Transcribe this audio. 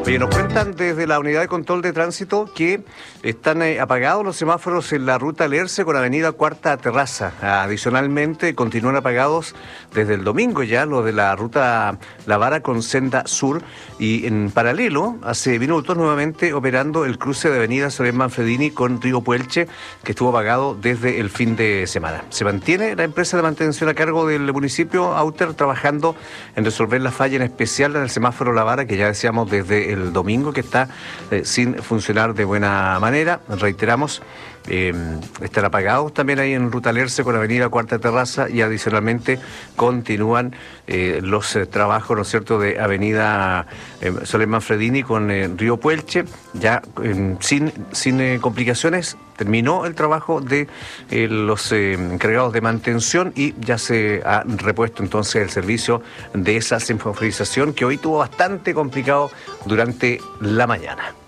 Oye, nos cuentan desde la Unidad de Control de Tránsito que están apagados los semáforos en la ruta Lerce con Avenida Cuarta Terraza. Adicionalmente, continúan apagados desde el domingo ya los de la ruta La Vara con Senda Sur, y en paralelo, hace minutos nuevamente operando el cruce de Avenida Soler Manfredini con Río Puelche, que estuvo apagado desde el fin de semana. Se mantiene la empresa de mantención a cargo del municipio, Auter, trabajando en resolver la falla en especial en el semáforo La Vara, que ya decíamos desde el domingo que está sin funcionar de buena manera. Reiteramos, están apagados también ahí en Ruta Lerce con Avenida Cuarta Terraza, y adicionalmente continúan los trabajos, ¿no es cierto?, de Avenida Soler Manfredini con Río Puelche, ya sin complicaciones. Terminó el trabajo de los encargados de mantención y ya se ha repuesto entonces el servicio de esa semaforización que hoy tuvo bastante complicado durante la mañana.